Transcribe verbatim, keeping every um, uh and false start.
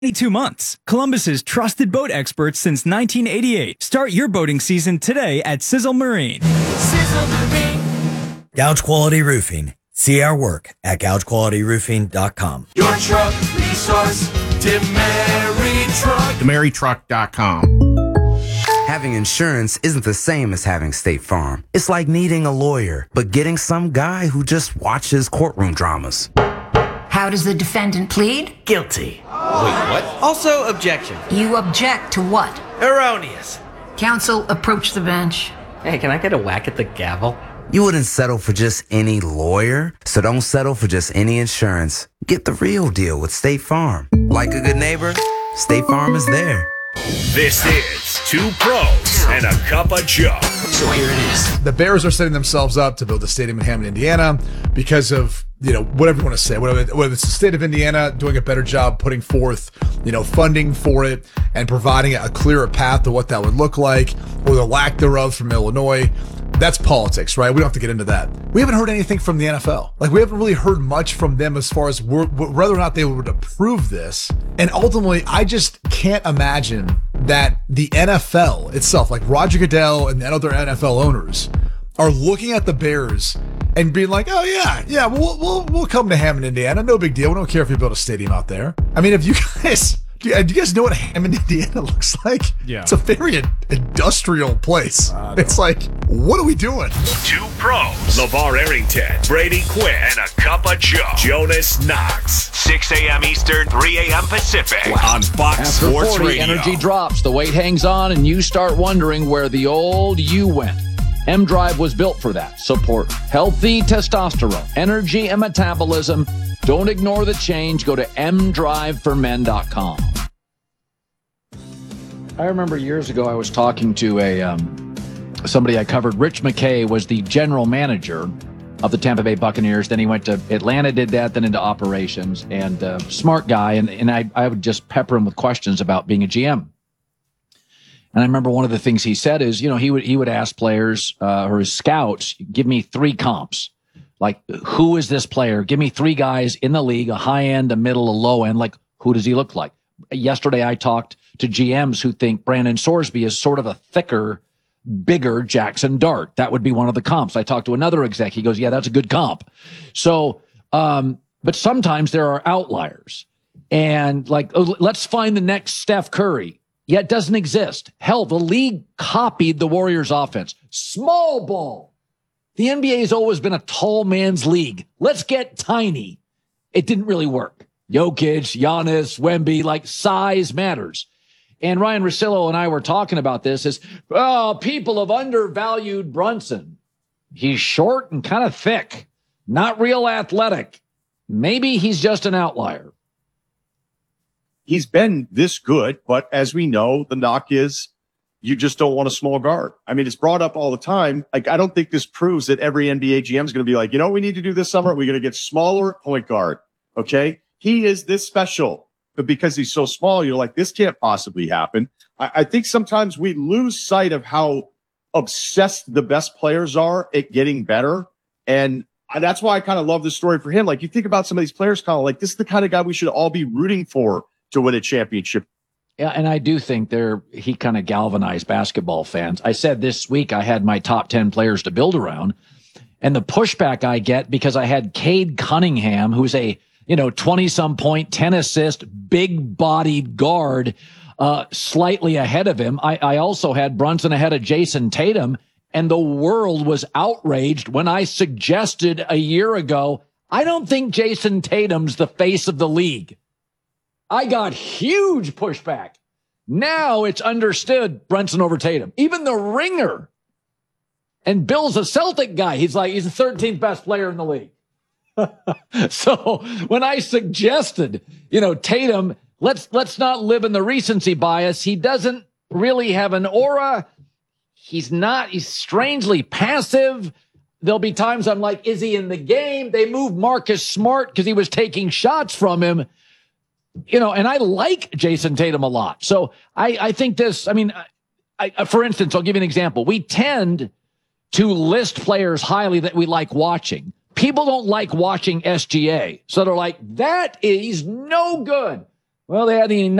twenty-two months. Columbus's trusted boat experts since nineteen eighty-eight. Start your boating season today at Sizzle Marine. Sizzle Marine. Gouge Quality Roofing. See our work at gouge quality roofing dot com. Your truck resource, DeMary Truck. DeMary Truck dot com. Having insurance isn't the same as having State Farm. It's like needing a lawyer, but getting some guy who just watches courtroom dramas. How does the defendant plead? Guilty. Wait, what? Also, objection. You object to what? Erroneous. Counsel, approach the bench. Hey, can I get a whack at the gavel? You wouldn't settle for just any lawyer, so don't settle for just any insurance. Get the real deal with State Farm. Like a good neighbor, State Farm is there. This is Two Pros and a Cup of Joe. So here it is. The Bears are setting themselves up to build a stadium in Hammond, Indiana, because of, you know, whatever you want to say, whatever, whether it's the state of Indiana doing a better job putting forth, you know, funding for it and providing a clearer path to what that would look like, or the lack thereof from Illinois. That's politics, right? We don't have to get into that. We haven't heard anything from the N F L. Like, we haven't really heard much from them as far as whether or not they would approve this. And ultimately, I just can't imagine that the N F L itself, like Roger Goodell and the other N F L owners, are looking at the Bears and being like, oh, yeah, yeah, we'll, we'll, we'll come to Hammond, Indiana. No big deal. We don't care if you build a stadium out there. I mean, if you guys... Do you, do you guys know what Hammond, Indiana looks like? Yeah. It's a very industrial place. It's like, what are we doing? Two Pros. LeVar Arrington, Brady Quinn, and a Cup of Joe. Jonas Knox. six a.m. Eastern, three a.m. Pacific. Wow. On Fox After Sports forty, Radio. Energy drops, the weight hangs on, and you start wondering where the old you went. M-Drive was built for that. Support healthy testosterone, energy, and metabolism. Don't ignore the change. Go to m drive for men dot com. I remember years ago I was talking to a um, somebody I covered. Rich McKay was the general manager of the Tampa Bay Buccaneers. Then he went to Atlanta, did that, then into operations. And uh, smart guy. And, and I, I would just pepper him with questions about being a G M. And I remember one of the things he said is, you know, he would he would ask players uh, or his scouts, give me three comps. Like, who is this player? Give me three guys in the league, a high end, a middle, a low end. Like, who does he look like? Yesterday, I talked to G Ms who think Brandon Sorsby is sort of a thicker, bigger Jackson Dart. That would be one of the comps. I talked to another exec. He goes, yeah, that's a good comp. So, um, but sometimes there are outliers. And like, oh, let's find the next Steph Curry. Yeah, it doesn't exist. Hell, the league copied the Warriors offense. Small ball. The N B A has always been a tall man's league. Let's get tiny. It didn't really work. Jokic, Giannis, Wemby, like size matters. And Ryan Russillo and I were talking about this is, oh, people have undervalued Brunson. He's short and kind of thick, not real athletic. Maybe he's just an outlier. He's been this good, but as we know, the knock is you just don't want a small guard. I mean, it's brought up all the time. Like, I don't think this proves that every N B A G M is going to be like, you know what we need to do this summer? We're going to get smaller point guard. Okay. He is this special, but because he's so small, you're like, this can't possibly happen. I, I think sometimes we lose sight of how obsessed the best players are at getting better. And that's why I kind of love this story for him. Like, you think about some of these players, kind of like, this is the kind of guy we should all be rooting for to win a championship. Yeah, and I do think there he kind of galvanized basketball fans. I said this week I had my top ten players to build around, and the pushback I get because I had Cade Cunningham, who's a, you know, twenty-some point, ten assist, big-bodied guard, uh, slightly ahead of him. I, I also had Brunson ahead of Jason Tatum, and the world was outraged when I suggested a year ago, I don't think Jason Tatum's the face of the league. I got huge pushback. Now it's understood Brunson over Tatum. Even the Ringer. And Bill's a Celtic guy. He's like, he's the thirteenth best player in the league. So when I suggested, you know, Tatum, let's, let's not live in the recency bias. He doesn't really have an aura. He's not, he's strangely passive. There'll be times I'm like, is he in the game? They moved Marcus Smart because he was taking shots from him. You know, and I like Jason Tatum a lot. So I, I think this, I mean, I, I, for instance, I'll give you an example. We tend to list players highly that we like watching. People don't like watching S G A. So they're like, that is no good. Well, they had the